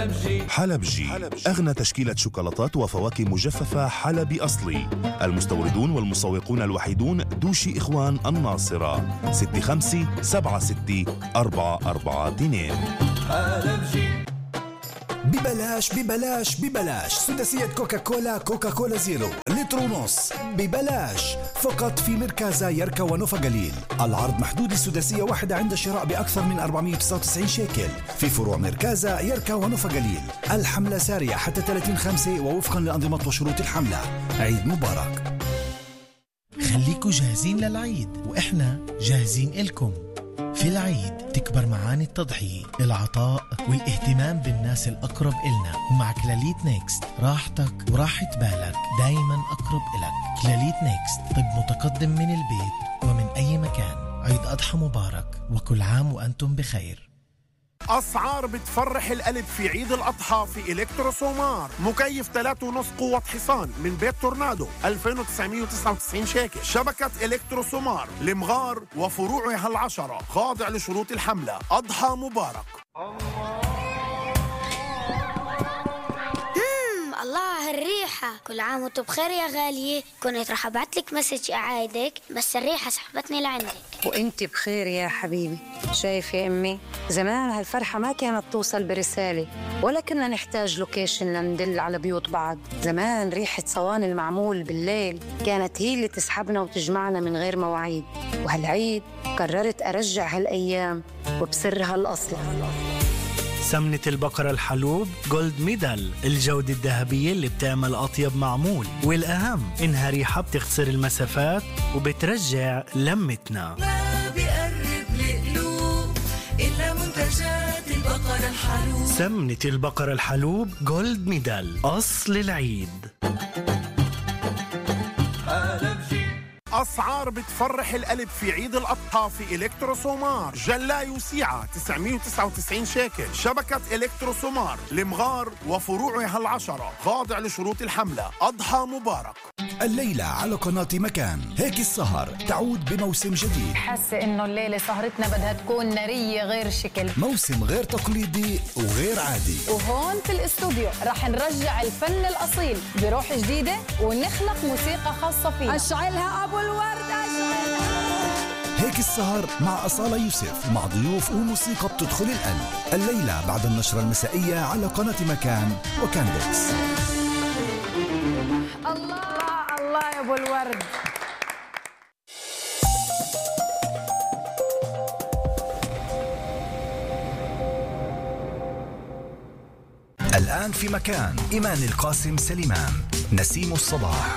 حلبجي، أغنى تشكيلة شوكولاتات وفواكه مجففة حلبي أصلي. المستوردون والمسوقون الوحيدون دوشي إخوان الناصرة 6576 حلبجي. ببلاش ببلاش ببلاش سداسية كوكاكولا زيرو لتر ونص ببلاش فقط في مركز يركا ونوفا قليل. العرض محدود للسداسية واحدة عند شراء بأكثر من 499 شيكل في فروع مركز يركا ونوفا قليل. الحملة سارية حتى 30/5 ووفقا لأنظمة وشروط الحملة. عيد مبارك. خليكوا جاهزين للعيد وإحنا جاهزين إلكم. في العيد تكبر معاني التضحية، العطاء والاهتمام بالناس الأقرب إلنا. ومع كلاليت نيكست راحتك وراحة بالك دايما أقرب إلك. كلاليت نيكست، طب متقدم من البيت ومن أي مكان. عيد أضحى مبارك وكل عام وأنتم بخير. أسعار بتفرح القلب في عيد الأضحى في إلكترو سومار. مكيف 3.5 قوة حصان من بيت تورنادو 2999 شيكل. شبكة إلكترو سومار لمغار وفروعها 10 خاضع لشروط الحملة. أضحى مبارك. الله هالريحة، كل عام وانت بخير يا غالية. كنت رح ابعتلك مسج اعايدك بس الريحة سحبتني لعندك. وانت بخير يا حبيبي. شايف يا امي، زمان هالفرحة ما كانت توصل برسالة ولا كنا نحتاج لوكيشن لندل على بيوت بعض. زمان ريحة صواني المعمول بالليل كانت هي اللي تسحبنا وتجمعنا من غير مواعيد. وهالعيد قررت ارجع هالايام وبسرها الاصلي. سمنة البقرة الحلوب جولد ميدال، الجودة الذهبية اللي بتعمل أطيب معمول، والأهم إنها ريحة بتخسر المسافات وبترجع لمتنا. ما بيقرب لقلوب إلا منتجات البقرة الحلوب. سمنة البقرة الحلوب جولد ميدال، أصل العيد. أسعار بتفرح القلب في عيد الأضحى في إلكترو سومار. جلاي وسيعة 999 شيكل. شبكة إلكترو سومار لمغار وفروعها 10 خاضع لشروط الحملة. أضحى مبارك. الليلة على قناة مكان هيك السهر تعود بموسم جديد. حاسة إنه الليلة سهرتنا بدها تكون نارية غير شكل. موسم غير تقليدي وغير عادي. وهون في الاستوديو رح نرجع الفن الأصيل بروح جديدة ونخلق موسيقى خاصة فيها. أشعلها أبو الورد أشعلها. هيك السهر مع أصالة يوسف مع ضيوف وموسيقى بتدخل القلب. الليلة بعد النشرة المسائية على قناة مكان وكان بوكس. الله الله يا أبو الورد. الآن في مكان إيمان القاسم سليمان نسيم الصباح.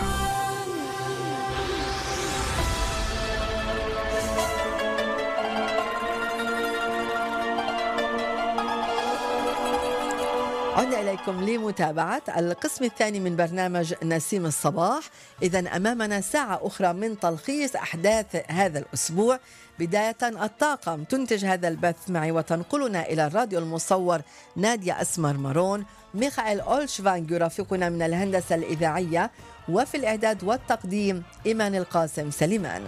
عدنا إليكم لمتابعة القسم الثاني من برنامج نسيم الصباح. إذن أمامنا ساعة أخرى من تلخيص أحداث هذا الأسبوع. بداية الطاقم تنتج هذا البث معي وتنقلنا إلى الراديو المصور نادية أسمر مارون. ميخائيل أولشفانج يرافقنا من الهندسة الإذاعية، وفي الإعداد والتقديم إيمان القاسم سليمان.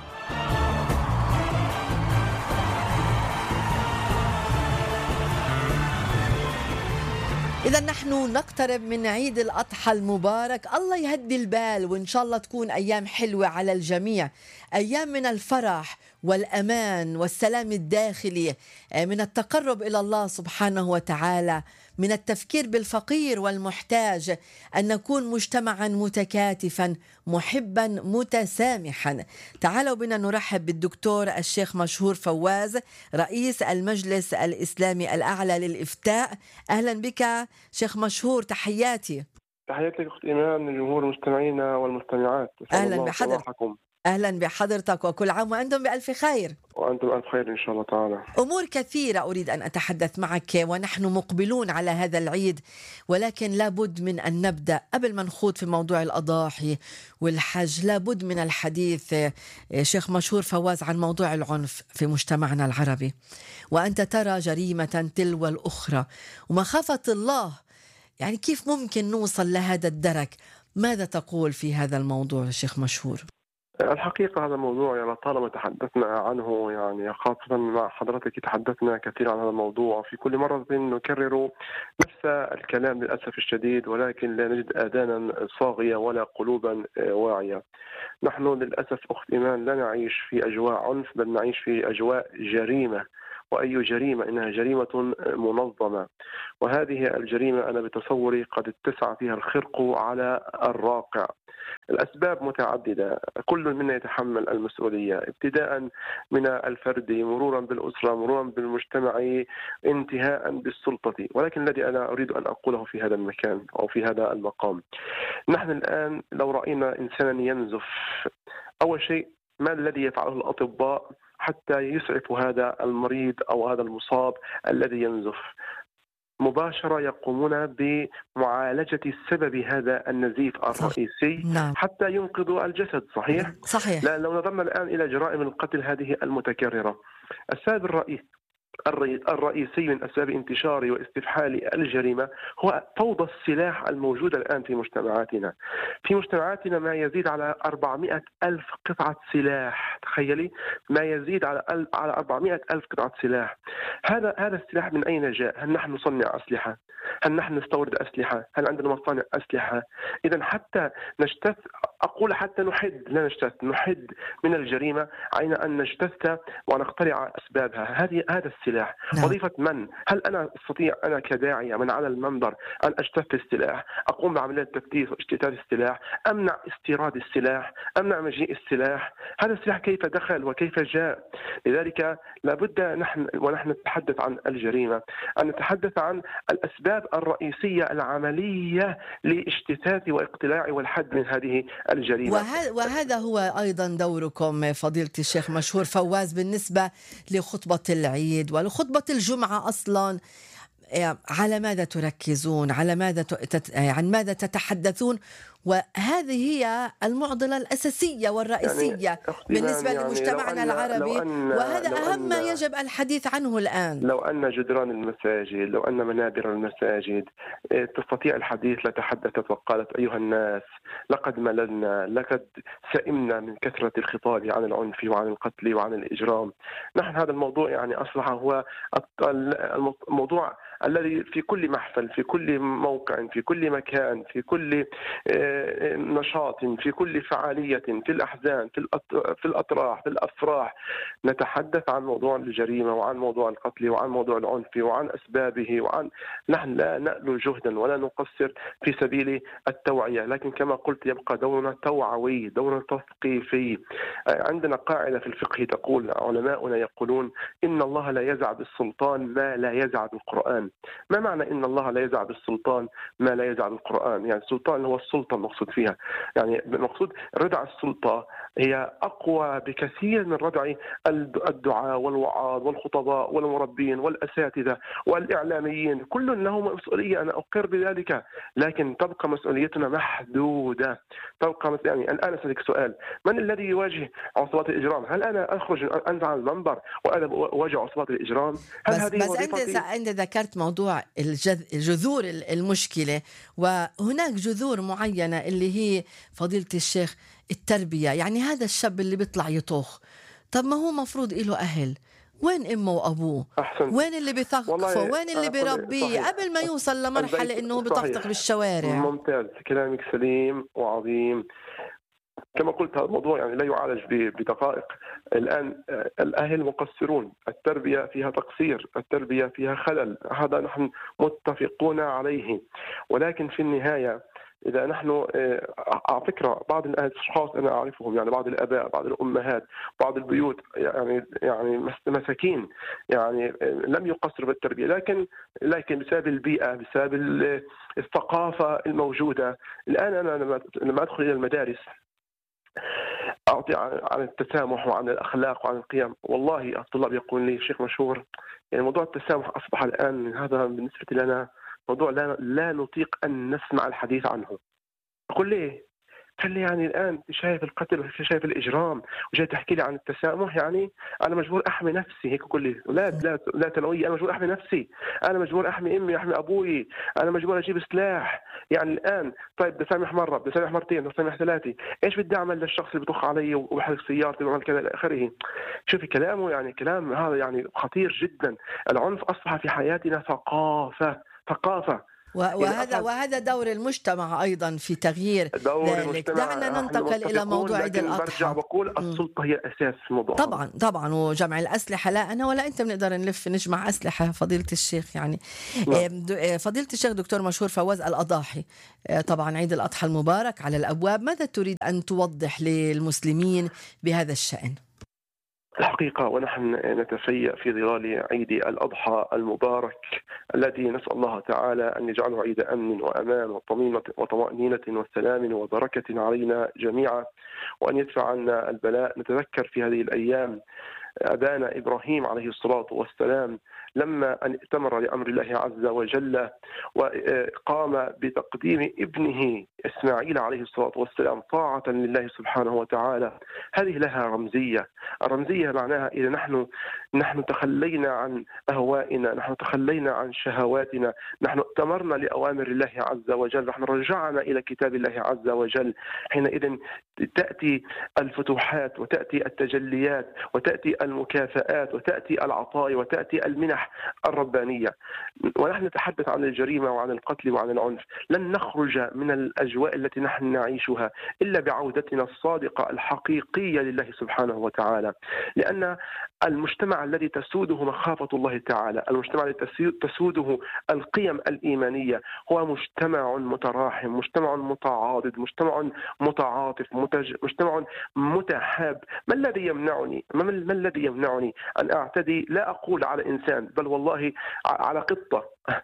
إذا نحن نقترب من عيد الأضحى المبارك. الله يهدي البال وإن شاء الله تكون أيام حلوة على الجميع، أيام من الفرح والأمان والسلام الداخلي، من التقرب إلى الله سبحانه وتعالى، من التفكير بالفقير والمحتاج، أن نكون مجتمعا متكاتفا محبا متسامحا. تعالوا بنا نرحب بالدكتور الشيخ مشهور فواز، رئيس المجلس الإسلامي الأعلى للإفتاء. أهلا بك شيخ مشهور، تحياتي. تحياتي أخت إيمان لجمهور المستمعين والمستمعات. أهلا بحضرتك. أهلا بحضرتك وكل عام وأنتم بألف خير. وأنتم بألف خير إن شاء الله تعالى. أمور كثيرة أريد أن أتحدث معك ونحن مقبلون على هذا العيد، ولكن لابد من أن نبدأ قبل ما نخوض في موضوع الأضاحي والحج. لابد من الحديث شيخ مشهور فواز عن موضوع العنف في مجتمعنا العربي، وأنت ترى جريمة تلو الأخرى ومخافة الله. يعني كيف ممكن نوصل لهذا الدرك؟ ماذا تقول في هذا الموضوع شيخ مشهور؟ الحقيقة هذا الموضوع يعني طالما تحدثنا عنه، يعني خاصة مع حضرتك تحدثنا كثير عن هذا الموضوع، في كل مرة نكرر نفس الكلام للأسف الشديد، ولكن لا نجد آذانا صاغية ولا قلوبا واعية. نحن للأسف أخت إيمان لا نعيش في أجواء عنف، بل نعيش في أجواء جريمة. وأي جريمة؟ إنها جريمة منظمة، وهذه الجريمة أنا بتصوري قد اتسع فيها الخرق على الراقع. الأسباب متعددة، كل منا يتحمل المسؤولية، ابتداء من الفرد مرورا بالأسرة مرورا بالمجتمع انتهاء بالسلطة. ولكن الذي أنا أريد أن أقوله في هذا المكان أو في هذا المقام، نحن الآن لو رأينا إنسانا ينزف، أول شيء ما الذي يفعله الأطباء حتى يسعفوا هذا المريض أو هذا المصاب الذي ينزف؟ مباشرة يقومون بمعالجة سبب هذا النزيف الرئيسي حتى ينقذوا الجسد. صحيح؟ صحيح. لا، لو نظرنا الآن إلى جرائم القتل هذه المتكررة، السبب الرئيسي من أسباب انتشار واستفحال الجريمة هو فوضى السلاح الموجودة الآن في مجتمعاتنا. في مجتمعاتنا ما يزيد على 400 ألف قطعة سلاح، تخيلي، ما يزيد على 400 ألف قطعة سلاح. هذا السلاح من أين جاء؟ هل نحن نصنع أسلحة؟ هل نحن نستورد أسلحة؟ هل عندنا مصانع أسلحة؟ إذا حتى نجتث، أقول حتى نحد، لا نجتث، نحد من الجريمة، علينا أن نجتث ونخترع أسبابها. هذا السلاح وظيفة من؟ هل أنا أستطيع أنا كداعية من على المنبر أن أجتث السلاح، أقوم بعملية تفتيش واجتثاث السلاح، أمنع استيراد السلاح، أمنع مجيء السلاح؟ هذا السلاح كيف دخل وكيف جاء؟ لذلك لابد ونحن نتحدث عن الجريمة أن نتحدث عن الأسباب الرئيسية العملية لاجتثاث واقتلاع والحد من هذه الجريمة. وهذا هو أيضا دوركم فضيلة الشيخ مشهور فواز بالنسبة لخطبة العيد ولخطبة الجمعة أصلا. على ماذا تركزون؟ عن ماذا تتحدثون؟ وهذه هي المعضلة الأساسية والرئيسية بالنسبة لمجتمعنا العربي، وهذا أهم ما يجب الحديث عنه الآن. لو أن جدران المساجد، لو أن منابر المساجد تستطيع الحديث لتحدثت وقالت أيها الناس لقد مللنا، لقد سئمنا من كثرة الخطاب عن العنف وعن القتل وعن الإجرام. نحن هذا الموضوع يعني أصبح هو الموضوع الذي في كل محفل، في كل موقع، في كل مكان، في كل نشاط، في كل فعالية، في الأحزان، في الأطراح، في الأفراح، نتحدث عن موضوع الجريمة وعن موضوع القتل وعن موضوع العنف وعن أسبابه. نحن لا نألو جهدا ولا نقصر في سبيل التوعية، لكن كما قلت يبقى دورنا توعوي، دورنا تثقيفي. عندنا قاعدة في الفقه تقول، علماؤنا يقولون إن الله لا يزع بالسلطان ما لا يزع بالقرآن. ما معنى إن الله لا يزع بالسلطان ما لا يزع بالقرآن؟ يعني السلطان هو السلطة المقصود فيها، يعني المقصود ردع السلطة هي أقوى بكثير من ردع الدعاء والوعاظ والخطباء والمربين والأساتذة والإعلاميين. كل لهم مسؤولية، أنا أقر بذلك، لكن تبقى مسؤوليتنا محدودة. تبقى يعني الآن أسألك سؤال، من الذي يواجه عصابات الإجرام؟ هل أنا أخرج أنزل عن المنبر وأنا أواجه عصابات الإجرام؟ هل بس أنت ذكرت موضوع جذور المشكلة، وهناك جذور معينة اللي هي فضيلة الشيخ التربية. يعني هذا الشاب اللي بيطلع يطوخ، طب ما هو مفروض إله أهل، وين أمه وأبوه؟ وين اللي بيثقفه؟ وين اللي بيربيه قبل ما يوصل لمرحلة إنه بيطفطق بالشوارع؟ ممتاز، كلامك سليم وعظيم. كما قلت هذا الموضوع يعني لا يعالج بدقائق. الآن الأهل مقصرون، التربية فيها تقصير، التربية فيها خلل، هذا نحن متفقون عليه. ولكن في النهاية إذا نحن على فكرة بعض الأشخاص أنا أعرفهم، يعني بعض الآباء، بعض الأمهات، بعض البيوت يعني مساكين، يعني لم يقصروا بالتربية، لكن بسبب البيئة، بسبب الثقافة الموجودة. الآن أنا لما أدخل إلى المدارس أعطي عن التسامح وعن الأخلاق وعن القيم، والله الطلاب يقول لي شيخ مشهور يعني موضوع التسامح أصبح الآن هذا بالنسبة لنا موضوع لا نطيق أن نسمع الحديث عنه. أقول ليه؟ خلي يعني الآن شايف القتل وشايف الإجرام وجاي تحكي لي عن التسامح. يعني أنا مجبور أحمي نفسي هيك كل لا تنوية. أنا مجبور أحمي نفسي، أنا مجبور أحمي أمي، أحمي أبوي، أنا مجبور أجيب سلاح. يعني الآن طيب بدي أسامح مرة، بدي أسامح مرتين، بدي أسامح ثلاثة، إيش بدي أعمل للشخص اللي بطخ علي وبحرق سيارتي وعمل كذا إلى آخره؟ شوفي كلامه يعني كلام هذا يعني خطير جدا. العنف أصبح في حياتنا ثقافة. وهذا دور المجتمع أيضا في تغيير ذلك. دعنا ننتقل إلى موضوع عيد الأضحى. برجع بقول السلطة هي الأساس في الموضوع. طبعا وجمع الأسلحة، لا أنا ولا أنت بنقدر نجمع أسلحة فضيلة الشيخ. يعني فضيلة الشيخ دكتور مشهور فواز، الأضاحي طبعا عيد الأضحى المبارك على الأبواب، ماذا تريد أن توضح للمسلمين بهذا الشأن؟ الحقيقة ونحن نتفيأ في ظلال عيد الأضحى المبارك الذي نسأل الله تعالى أن يجعله عيد أمن وأمان وطمأنينة وسلام وبركة علينا جميعا، وأن يدفع عنا البلاء. نتذكر في هذه الأيام أبانا إبراهيم عليه الصلاة والسلام لما أن ائتمر لأمر الله عز وجل وقام بتقديم ابنه إسماعيل عليه الصلاة والسلام طاعة لله سبحانه وتعالى. هذه لها رمزية. الرمزية معناها إذا نحن تخلينا عن أهوائنا، نحن تخلينا عن شهواتنا، نحن ائتمرنا لأوامر الله عز وجل، نحن رجعنا إلى كتاب الله عز وجل، حينئذ تأتي الفتوحات وتأتي التجليات وتأتي المكافآت وتأتي العطاء وتأتي المنح الربانية. ونحن نتحدث عن الجريمة وعن القتل وعن العنف. لن نخرج من الأجواء التي نحن نعيشها إلا بعودتنا الصادقة الحقيقية لله سبحانه وتعالى، لأن المجتمع الذي تسوده مخافة الله تعالى، المجتمع الذي تسوده القيم الإيمانية هو مجتمع متراحم، مجتمع متعاضد، مجتمع متعاطف، مجتمع متحاب. ما الذي يمنعني أن أعتدي، لا أقول على إنسان، بل والله على قطة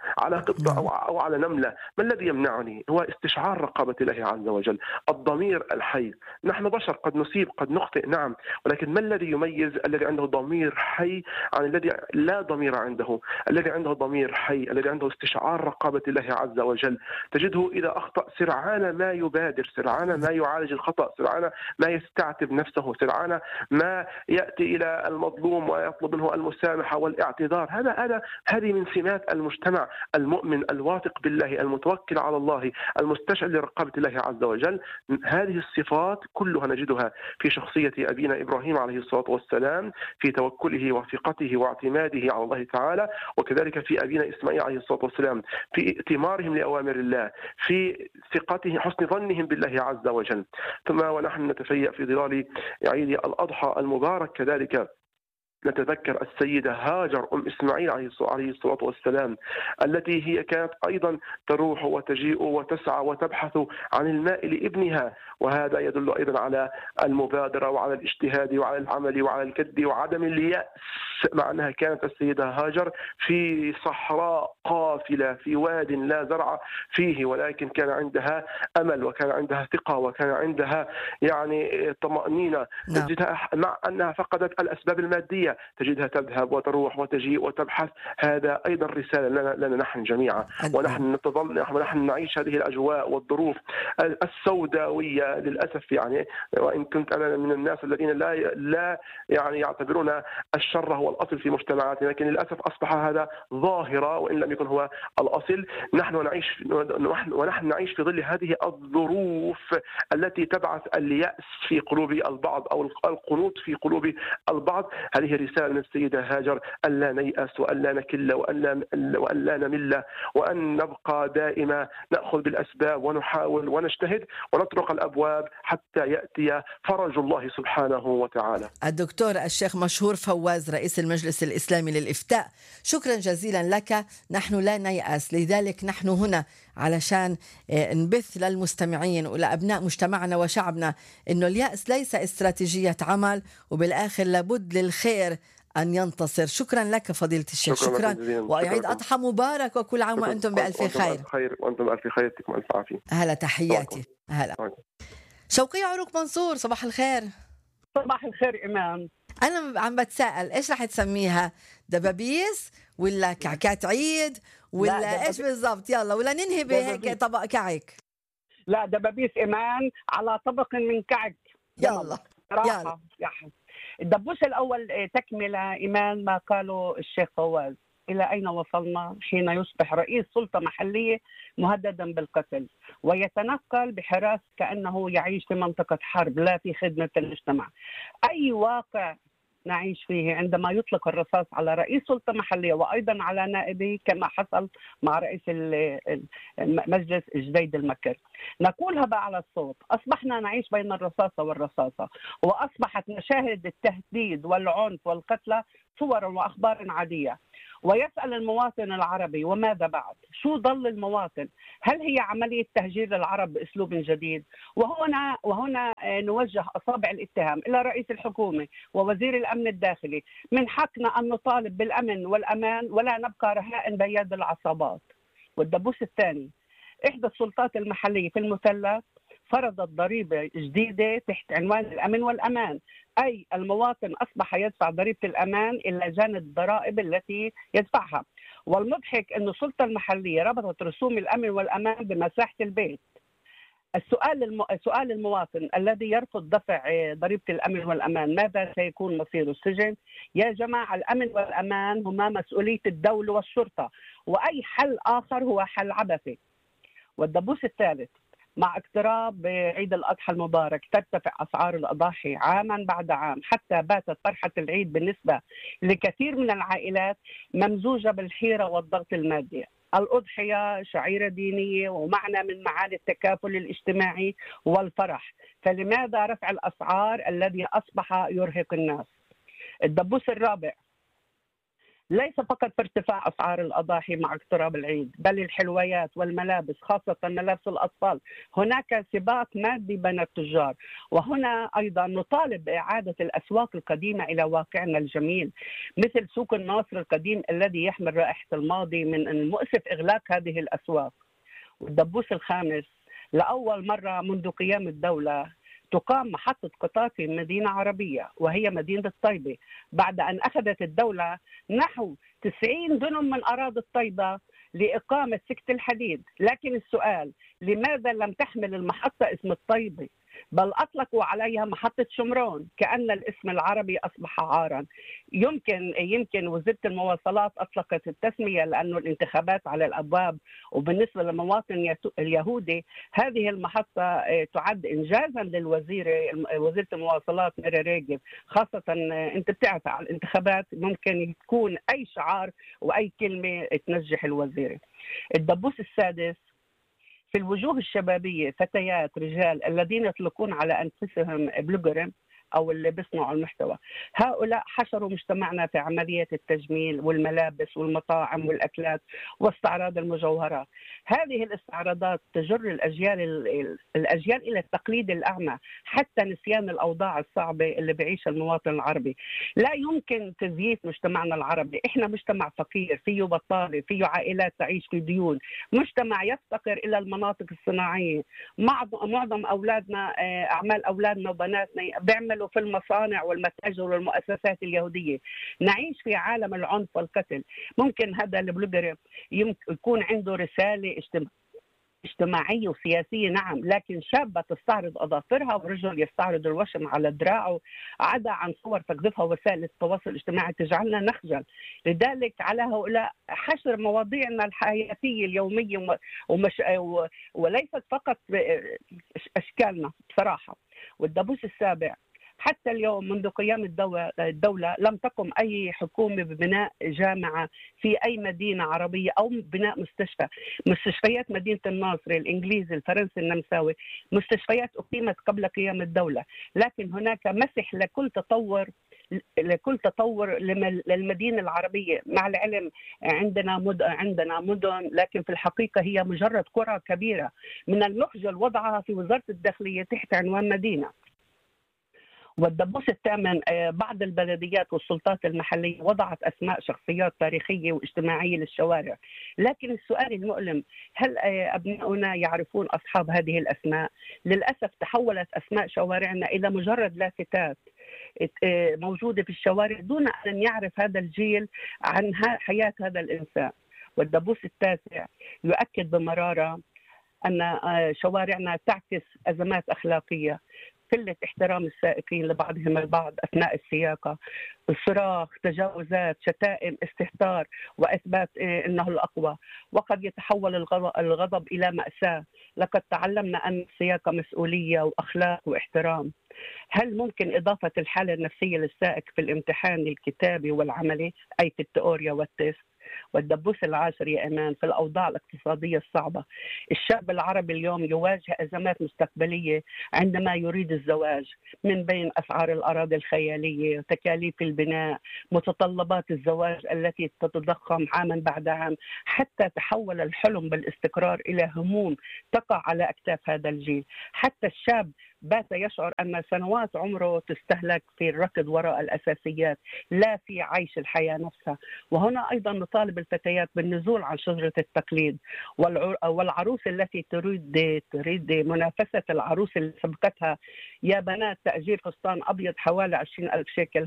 أو على نملة؟ ما الذي يمنعني؟ هو استشعار رقابة الله عز وجل، الضمير الحي. نحن بشر قد نصيب قد نخطئ، نعم، ولكن ما الذي يميز الذي عنده ضمير حي عن الذي لا ضمير عنده؟ الذي عنده ضمير حي، الذي عنده استشعار رقابة الله عز وجل، تجده إذا أخطأ سرعان ما يبادر، سرعان ما يعالج الخطأ، سرعان ما يستعتب نفسه، سرعان ما يأتي إلى المظلوم ويطلب منه المسامحة والاعتذار. هذه من سمات المجتمع المؤمن الواثق بالله، المتوكل على الله، المستشعر لرقابة الله عز وجل. هذه الصفات كلها نجدها في شخصية أبينا إبراهيم عليه الصلاة والسلام، في توكله وثقته واعتماده على الله تعالى، وكذلك في أبينا إسماعيل عليه الصلاة والسلام في ائتمارهم لأوامر الله، في ثقته حسن ظنهم بالله عز وجل. ثم ونحن نتفيأ في ظلال عيد الأضحى المبارك كذلك نتذكر السيدة هاجر أم إسماعيل عليه الصلاة والسلام، التي هي كانت أيضا تروح وتجيء وتسعى وتبحث عن الماء لابنها، وهذا يدل أيضا على المبادرة وعلى الاجتهاد وعلى العمل وعلى الكد وعدم اليأس، مع أنها كانت السيدة هاجر في صحراء قافلة في واد لا زرع فيه، ولكن كان عندها أمل وكان عندها ثقة وكان عندها يعني طمأنينة. مع أنها فقدت الأسباب المادية تجدها تذهب وتروح وتجيء وتبحث. هذا أيضا رسالة لنا نحن جميعا، ونحن نعيش هذه الأجواء والظروف السوداوية للأسف. يعني وإن كنت أنا من الناس الذين لا يعني يعتبرون الشر هو الأصل في مجتمعاتنا، لكن للأسف أصبح هذا ظاهرة وإن لم يكن هو الأصل. ونحن نعيش في ظل هذه الظروف التي تبعث اليأس في قلوب البعض أو القنوط في قلوب البعض. هذه رسالة من السيدة هاجر أن لا نيأس وأن لا نكل وأن لا نمل، وأن نبقى دائما نأخذ بالأسباب ونحاول ونجتهد ونطرق الأبواب حتى يأتي فرج الله سبحانه وتعالى. الدكتور الشيخ مشهور فواز رئيس المجلس الإسلامي للإفتاء، شكرا جزيلا لك. نحن لا نيأس، لذلك نحن هنا علشان نبث للمستمعين ولأبناء مجتمعنا وشعبنا إنه اليأس ليس استراتيجية عمل، وبالآخر لابد للخير أن ينتصر. شكرا لك فضيلة الشيخ، شكرا وعيد أضحى مبارك وكل عام وأنتم بألف خير. وأنتم بألف خير، يعطيكم ألف عافية. هلا تحياتي. هلا شوقية عروق منصور، صباح الخير. صباح الخير إيمان. أنا عم بتساءل إيش رح تسميها، دبابيس ولا كعكات عيد ولا إيش بالضبط؟ يلا ولا ننهي بهيك طبق كعك؟ لا دبابيس إيمان على طبق من كعك. يلا راحة يا حبيبي. الدبوس الأول تكملة إيمان ما قاله الشيخ فواز. إلى أين وصلنا حين يصبح رئيس سلطة محلية مهددا بالقتل ويتنقل بحراس كأنه يعيش في منطقة حرب لا في خدمة المجتمع؟ أي واقع نعيش فيه عندما يطلق الرصاص على رئيس سلطة محلية وأيضا على نائبه كما حصل مع رئيس مجلس جديد المكر؟ نقولها بقى على الصوت، أصبحنا نعيش بين الرصاصة والرصاصة، وأصبحت مشاهد التهديد والعنف والقتل صور وأخبار عادية. ويسأل المواطن العربي وماذا بعد؟ شو ضل المواطن؟ هل هي عملية تهجير للعرب بأسلوب جديد؟ وهنا نوجه أصابع الاتهام إلى رئيس الحكومة ووزير الأمن الداخلي. من حقنا أن نطالب بالأمن والأمان ولا نبقى رهائن بيد العصابات. والدبوس الثاني، إحدى السلطات المحلية في المثلث فرضت ضريبة جديدة تحت عنوان الأمن والأمان، أي المواطن أصبح يدفع ضريبة الأمان إلى جانب الضرائب التي يدفعها. والمضحك أن السلطة المحلية ربطت رسوم الأمن والأمان بمساحة البيت. سؤال المواطن الذي يرفض دفع ضريبة الأمن والأمان ماذا سيكون مصيره؟ السجن؟ يا جماعة الأمن والأمان هما مسؤولية الدولة والشرطة، وأي حل آخر هو حل عبثي. والدبوس الثالث، مع اقتراب عيد الأضحى المبارك ترتفع أسعار الأضاحي عاما بعد عام، حتى باتت فرحة العيد بالنسبة لكثير من العائلات ممزوجة بالحيرة والضغط المادي. الأضحية شعيرة دينية ومعنى من معاني التكافل الاجتماعي والفرح، فلماذا رفع الأسعار الذي أصبح يرهق الناس؟ الدبوس الرابع، ليس فقط في ارتفاع أسعار الأضاحي مع اقتراب العيد، بل الحلويات والملابس خاصة ملابس الأطفال، هناك سباق مادي بين التجار. وهنا أيضا نطالب بإعادة الأسواق القديمة إلى واقعنا الجميل، مثل سوق الناصر القديم الذي يحمل رائحة الماضي. من المؤسف إغلاق هذه الأسواق. والدبوس الخامس، لأول مرة منذ قيام الدولة تقام محطة قطار في مدينة عربية وهي مدينة طيبة، بعد أن أخذت الدولة نحو 90 دنم من أراضي الطيبة لإقامة سكة الحديد. لكن السؤال، لماذا لم تحمل المحطة اسم الطيبة، بل أطلقوا عليها محطة شمرون كأن الاسم العربي أصبح عارا؟ يمكن وزارة المواصلات أطلقت التسمية لأنه الانتخابات على الأبواب، وبالنسبة للمواطن اليهودي هذه المحطة تعد إنجازا وزيرة المواصلات ميري ريغب، خاصة أنت بتعرف على الانتخابات ممكن تكون أي شعار وأي كلمة تنجح الوزير. الدبوس السادس، في الوجوه الشبابية فتيات رجال الذين يطلقون على أنفسهم بلوجر أو اللي بيصنعوا المحتوى، هؤلاء حشروا مجتمعنا في عملية التجميل والملابس والمطاعم والأكلات واستعراض المجوهرات. هذه الاستعراضات تجر الأجيال إلى التقليد الأعمى، حتى نسيان الأوضاع الصعبة اللي بيعيشها المواطن العربي. لا يمكن تزييف مجتمعنا العربي، إحنا مجتمع فقير فيه بطالة، فيه عائلات تعيش في ديون، مجتمع يفتقر إلى المناطق الصناعية. معظم أولادنا أعمال أولادنا وبناتنا بيعملوا في المصانع والمتاجر والمؤسسات اليهودية. نعيش في عالم العنف والقتل. ممكن هذا البلوجر يكون عنده رسالة اجتماعية وسياسية، نعم، لكن شابة تستعرض أظافرها ورجل يستعرض الوشم على دراعه، عدا عن صور تقذفها وسائل التواصل الاجتماعي تجعلنا نخجل. لذلك على هؤلاء حشر مواضيعنا الحياتية اليومية وليست فقط أشكالنا بصراحة. والدبوس السابع، حتى اليوم منذ قيام الدولة لم تقم أي حكومة ببناء جامعة في أي مدينة عربية أو بناء مستشفيات مدينة الناصر الإنجليزي الفرنسي النمساوي، مستشفيات أقيمت قبل قيام الدولة، لكن هناك مسح لكل تطور للمدينة العربية. مع العلم عندنا مدن، لكن في الحقيقة هي مجرد قرى كبيرة. من المخجل وضعها في وزارة الداخلية تحت عنوان مدينة. والدبوس الثامن، بعض البلديات والسلطات المحلية وضعت أسماء شخصيات تاريخية واجتماعية للشوارع، لكن السؤال المؤلم، هل أبناؤنا يعرفون أصحاب هذه الأسماء؟ للأسف تحولت أسماء شوارعنا إلى مجرد لافتات موجودة في الشوارع دون أن يعرف هذا الجيل عن حياة هذا الإنسان. والدبوس التاسع يؤكد بمرارة أن شوارعنا تعكس أزمات أخلاقية، قلة احترام السائقين لبعضهم البعض أثناء السياقة، الصراخ، تجاوزات، شتائم، استهتار، وإثبات أنه الأقوى، وقد يتحول الغضب إلى مأساة. لقد تعلمنا أن السياقة مسؤولية وأخلاق واحترام. هل ممكن إضافة الحالة النفسية للسائق في الامتحان الكتابي والعملي، أي في التئوريا والتست؟ والدبوس العاشر يا إيمان، في الأوضاع الاقتصادية الصعبة الشاب العربي اليوم يواجه أزمات مستقبلية عندما يريد الزواج، من بين أسعار الأراضي الخيالية، تكاليف البناء، متطلبات الزواج التي تتضخم عاما بعد عام، حتى تحول الحلم بالاستقرار إلى هموم تقع على أكتاف هذا الجيل. حتى الشاب بات يشعر أن سنوات عمره تستهلك في الركض وراء الأساسيات لا في عيش الحياة نفسها. وهنا أيضا نطالب الفتيات بالنزول عن شجرة التقليد، والعروس التي تريد منافسة العروس اللي سبقتها يا بنات تأجير فستان أبيض حوالي 20,000 شيكل،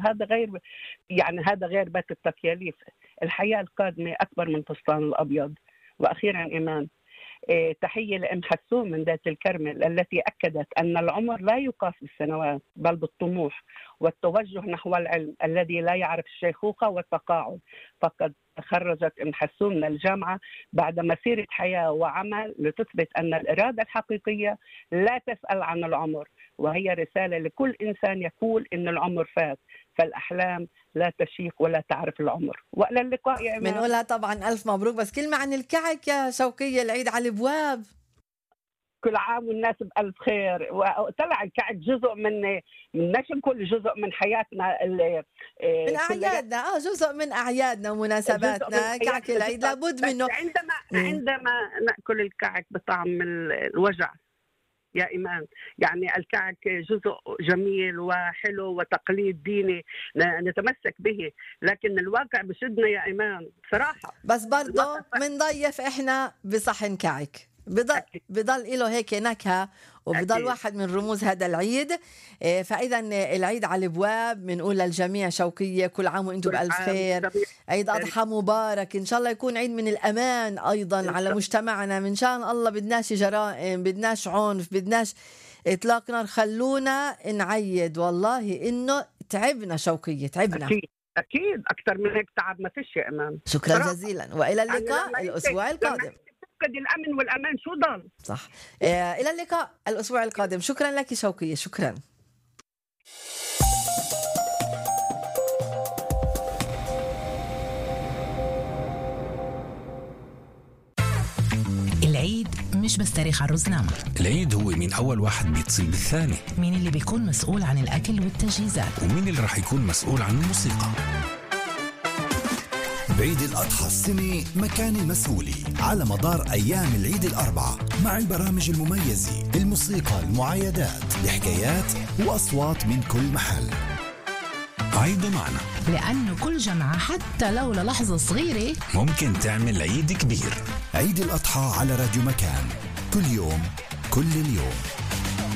هذا غير بات التكاليف. الحياة القادمة أكبر من فستان الأبيض. وأخيرا إيمان، تحية لأم حسون من ذات الكرمل التي أكدت أن العمر لا يقاس بالسنوات بل بالطموح والتوجه نحو العلم الذي لا يعرف الشيخوخة والتقاعد. فقد تخرجت أم حسون من الجامعة بعد مسيرة حياة وعمل لتثبت أن الإرادة الحقيقية لا تسأل عن العمر، وهي رسالة لكل إنسان يقول إن العمر فات، فالأحلام لا تشيخ ولا تعرف العمر. وإلى اللقاء يا إمام. بنقولها طبعا ألف مبروك. بس كلمة عن الكعك يا شوقية، العيد على الابواب. كل عام والناس بألف خير. وطلع الكعك جزء من مش نقول جزء من حياتنا من أعيادنا، جزء من أعيادنا ومناسباتنا. كعك العيد لابد منه. عندما نأكل الكعك بطعم الوجع يا إيمان، يعني الكعك جزء جميل وحلو وتقليد ديني نتمسك به، لكن الواقع بشدنا يا إيمان بصراحة. بس برضه منضيف إحنا بصحن كعك، بضل له هيك نكهة، وبضل واحد من رموز هذا العيد. فإذا العيد على الابواب، بنقول للجميع شوقية كل عام وانتم بألف خير، عيد أضحى مبارك، إن شاء الله يكون عيد من الأمان أيضا على مجتمعنا. من شان الله بدناش جرائم، بدناش عنف، بدناش إطلاق نار، خلونا نعيد. والله إنه تعبنا شوقية، تعبنا أكيد أكثر من هيك تعب ما فيش يا إمام. شكرا جزيلا، وإلى اللقاء الأسبوع القادم. الأمن والأمان شو ضل؟ صح. إلى اللقاء الأسبوع القادم. شكرا لك شوقية، شكرا. العيد مش بس تاريخ عروس نعمة، العيد هو مين أول واحد بيتصل بالثاني، مين اللي بيكون مسؤول عن الأكل والتجهيزات، ومين اللي رح يكون مسؤول عن الموسيقى. بعيد الأضحى السنة مكان المسؤولي على مدار أيام العيد الأربعة، مع البرامج المميزة، الموسيقى، المعايدات، الحكايات وأصوات من كل محل. عيدوا معنا، لأنه كل جمعة حتى لو للحظة صغيرة ممكن تعمل عيد كبير. عيد الأضحى على راديو مكان، كل يوم كل اليوم.